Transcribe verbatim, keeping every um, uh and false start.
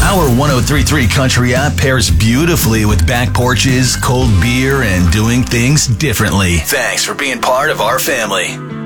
Our one oh three point three Country app pairs beautifully with back porches, cold beer, and doing things differently. Thanks for being part of our family.